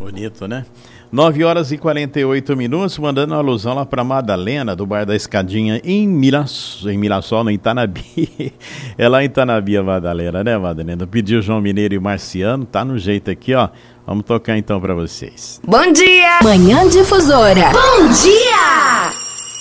Bonito, né? 9h48, mandando uma alusão lá pra Madalena, do Bar da Escadinha, em Mirassol, no Itanabi. É lá em Itanabi a Madalena, né, Madalena? Pediu João Mineiro e Marciano, tá no jeito aqui, ó. Vamos tocar então pra vocês. Bom dia! Manhã Difusora. Bom dia!